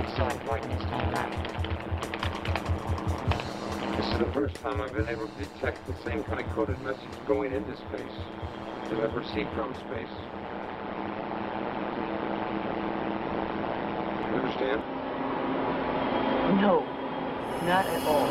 What's so important this time around? This is the first time I've been able to detect the same kind of coded message going into space that I've received from space. You understand? No, not at all.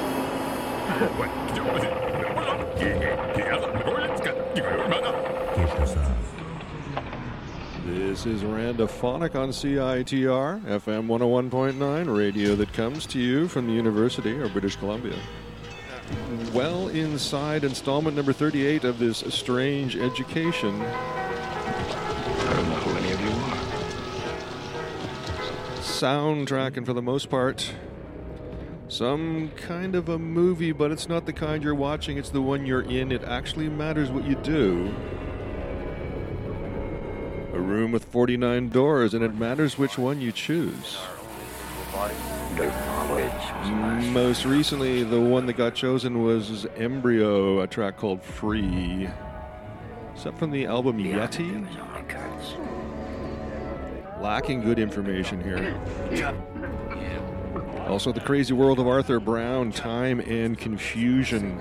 This is Randophonic on CITR, FM 101.9, radio that comes to you from the University of British Columbia. Well inside installment number 38 of this strange education. I don't know who any of you are. Soundtracking for the most part. Some kind of a movie, but it's not the kind you're watching, it's the one you're in. It actually matters what you do. A room with 49 doors, and it matters which one you choose. Most recently, the one that got chosen was Embryo, a track called Free. Is that from the album Yeti? Lacking good information here. Also, The Crazy World of Arthur Brown, Time and Confusion.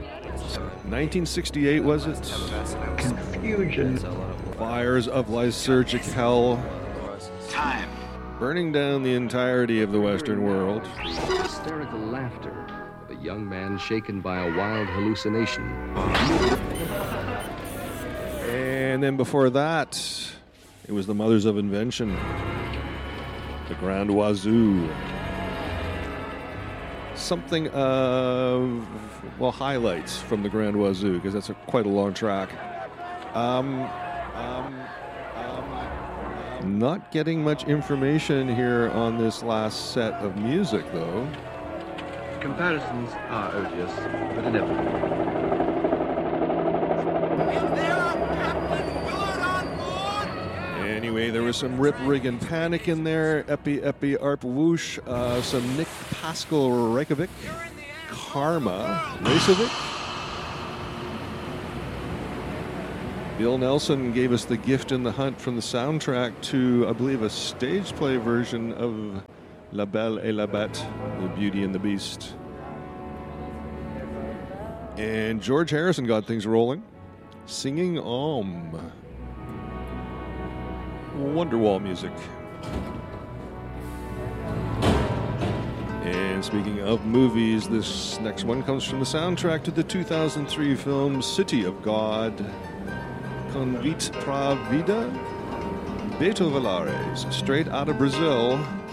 1968, was it? Confusion. Fires of Lysergic Hell. Time. Burning down the entirety of the Western world. Hysterical laughter of a young man shaken by a wild hallucination. And then before that, it was The Mothers of Invention. The Grand Wazoo. Something of, well, highlights from The Grand Wazoo, because that's quite a long track. Not getting much information here on this last set of music, though. Comparisons are odious, but inevitable. Anyway, there was some Rip, Rig, and Panic in there. Epi, Arp, Whoosh. Some Nick Pascal, Reykjavik. Karma, Reykjavik. Bill Nelson gave us The Gift in the Hunt from the soundtrack to, I believe, a stage play version of La Belle et la Bête, The Beauty and the Beast. And George Harrison got things rolling, singing Om. Wonderwall music. And speaking of movies, this next one comes from the soundtrack to the 2003 film City of God. Convite pra Vida, Beto Valares, straight out of Brazil.